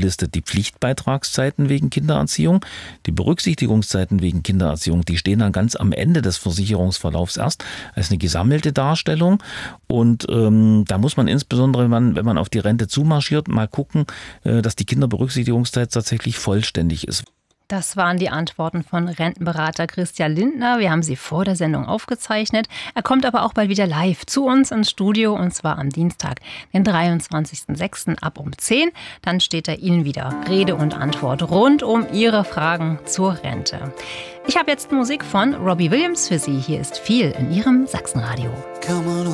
aufgelistet die Pflichtbeitragszeiten wegen Kindererziehung. Die Berücksichtigungszeiten wegen Kindererziehung, die stehen dann ganz am Ende des Versicherungsverlaufs erst als eine gesammelte Darstellung. Und da muss man insbesondere, wenn man auf die Rente zumarschiert, mal gucken, dass die Kinderberücksichtigungszeit tatsächlich vollständig ist. Das waren die Antworten von Rentenberater Christian Lindner. Wir haben sie vor der Sendung aufgezeichnet. Er kommt aber auch bald wieder live zu uns ins Studio, und zwar am Dienstag, den 23.06. ab um 10. Dann steht er Ihnen wieder Rede und Antwort rund um Ihre Fragen zur Rente. Ich habe jetzt Musik von Robbie Williams für Sie. Hier ist viel in Ihrem Sachsenradio.